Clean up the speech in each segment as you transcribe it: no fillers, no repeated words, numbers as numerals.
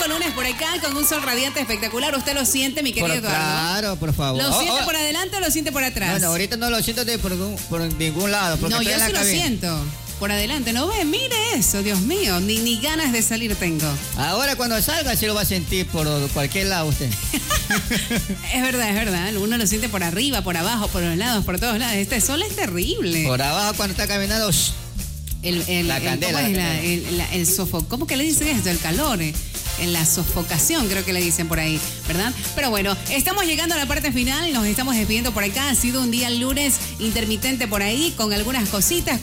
rico lunes por acá con un sol radiante espectacular. ¿Usted lo siente, mi querido Eduardo? Claro, por favor. ¿Lo siente por adelante o lo siente por atrás? Bueno, ahorita no lo siento por ningún lado. No, yo sí lo siento. Por adelante, ¿no ve? Mire eso, Dios mío. Ni ganas de salir tengo. Ahora cuando salga sí lo va a sentir por cualquier lado usted. Es verdad. Uno lo siente por arriba, por abajo, por los lados, por todos lados. Este sol es terrible. Por abajo cuando está caminando... La candela. El sofoco. ¿Cómo que le dicen esto? El calor. En la sofocación, creo que le dicen por ahí, ¿verdad? Pero bueno, estamos llegando a la parte final y nos estamos despidiendo por acá. Ha sido un día lunes intermitente por ahí, con algunas cositas,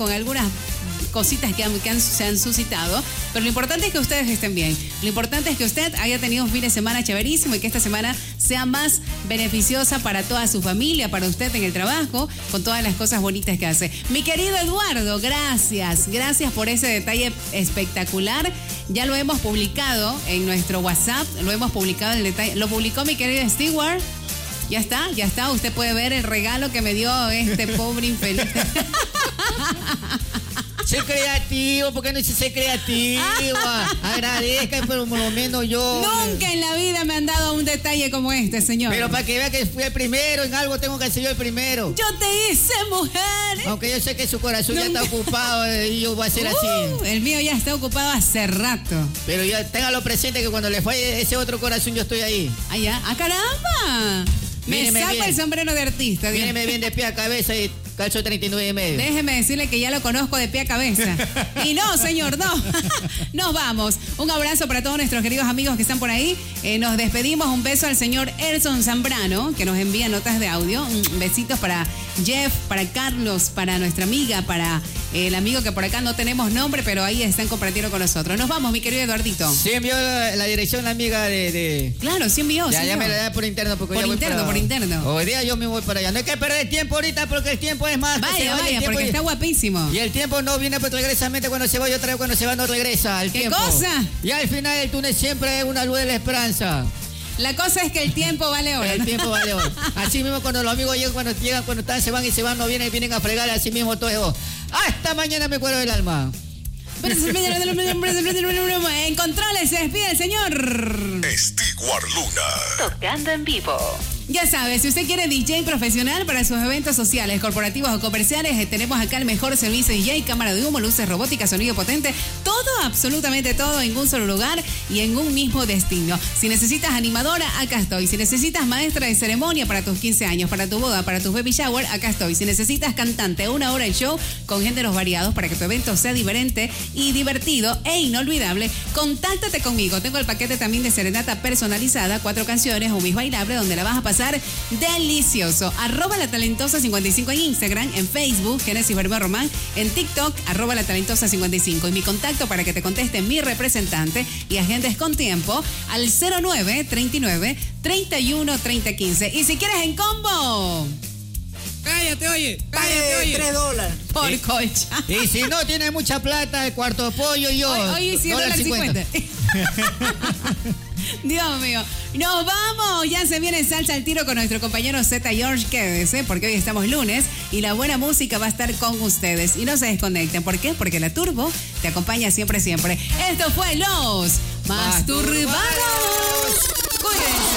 que se han suscitado, pero lo importante es que ustedes estén bien. Lo importante es que usted haya tenido un fin de semana chéverísimo y que esta semana sea más beneficiosa para toda su familia, para usted en el trabajo, con todas las cosas bonitas que hace. Mi querido Eduardo, gracias por ese detalle espectacular. Ya lo hemos publicado en nuestro WhatsApp, lo publicó mi querido Stewart. Ya está, usted puede ver el regalo que me dio este pobre infeliz. Sé creativo, ¿por qué no dice ser creativo? Agradezca, pero por lo menos yo... Nunca en la vida me han dado un detalle como este, señor. Pero para que vea que fui el primero, en algo tengo que ser yo el primero. Yo te hice mujer. Aunque yo sé que su corazón ya está ocupado y yo voy a ser así. El mío ya está ocupado hace rato. Pero ya téngalo presente que cuando le falle ese otro corazón yo estoy ahí. ¡Caramba! Me saco el sombrero de artista. Míreme bien de pie a cabeza y calzo 39 y medio. Déjeme decirle que ya lo conozco de pie a cabeza. Y no, señor, no. Nos vamos. Un abrazo para todos nuestros queridos amigos que están por ahí. Nos despedimos. Un beso al señor Erson Zambrano, que nos envía notas de audio. Besitos para Jeff, para Carlos, para nuestra amiga, para el amigo que por acá no tenemos nombre, pero ahí están compartiendo con nosotros. Nos vamos, mi querido Eduardito. Sí envió la dirección la amiga de... Claro, sí envió. Ya me la da por interno. Porque por interno. Hoy día yo me voy para allá. No hay que perder tiempo ahorita porque el tiempo es más. Vaya, porque está guapísimo. Y el tiempo no viene pues regresamente cuando se va y otra vez cuando se va no regresa. El tiempo. ¿Qué cosa? Y al final el túnel siempre es una luz de la esperanza. La cosa es que el tiempo vale oro. El tiempo vale oro. Así mismo cuando los amigos llegan, cuando están, se van y se van, no vienen a fregar, así mismo todo eso. Hasta mañana me cuero del alma. En controles se despide el señor Stewart Luna. Tocando en vivo. Ya sabes, si usted quiere DJ profesional para sus eventos sociales, corporativos o comerciales, tenemos acá el mejor servicio DJ, cámara de humo, luces robóticas, sonido potente, todo, absolutamente todo en un solo lugar y en un mismo destino. Si necesitas animadora, acá estoy. Si necesitas maestra de ceremonia para tus 15 años, para tu boda, para tus baby shower, acá estoy. Si necesitas cantante, 1 hora de show con géneros variados para que tu evento sea diferente y divertido e inolvidable, contáctate conmigo. Tengo el paquete también de serenata personalizada, 4 canciones, un mis bailable, donde la vas a pasar delicioso. @latalentosa55 en Instagram, en Facebook, Génesis Bermeo Román, en TikTok, @latalentosa55. Y mi contacto para que te conteste mi representante y agendes con tiempo al 0939-313015. Y si quieres en combo... Cállate, oye. $3. Por colcha. Y si no tiene mucha plata, el cuarto de pollo y yo. Hoy sí, $1.50. Dios mío. Nos vamos. Ya se viene Salsa al Tiro con nuestro compañero Z George. Quédese, porque hoy estamos lunes y la buena música va a estar con ustedes. Y no se desconecten. ¿Por qué? Porque la Turbo te acompaña siempre. Esto fue Los Masturbados. Cuídense.